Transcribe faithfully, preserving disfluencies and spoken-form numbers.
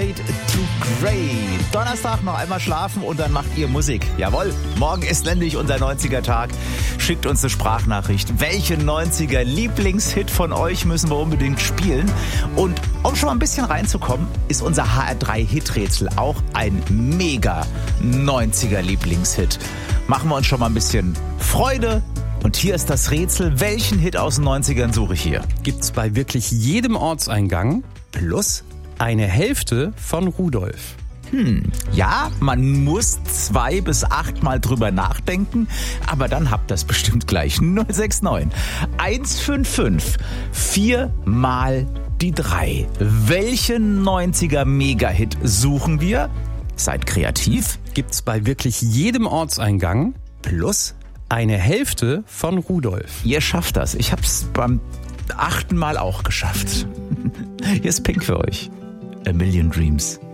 Fade to Grey. Donnerstag noch einmal schlafen und dann macht ihr Musik. Jawohl, morgen ist nämlich unser neunziger-Tag. Schickt uns eine Sprachnachricht. Welchen neunziger-Lieblingshit von euch müssen wir unbedingt spielen? Und um schon mal ein bisschen reinzukommen, ist unser H R drei Hiträtsel auch ein mega neunziger-Lieblingshit. Machen wir uns schon mal ein bisschen Freude. Und hier ist das Rätsel. Welchen Hit aus den neunzigern suche ich hier? Gibt's bei wirklich jedem Ortseingang plus eine Hälfte von Rudolf. Hm, ja, man muss zwei bis acht Mal drüber nachdenken, aber dann habt ihr es bestimmt gleich. null sechs neun eins fünf fünf vier mal die drei. Welchen neunziger Megahit suchen wir? Seid kreativ. Gibt's bei wirklich jedem Ortseingang plus eine Hälfte von Rudolf. Ihr schafft das. Ich hab's beim achten Mal auch geschafft. Hier ist Pink für euch. A Million Dreams.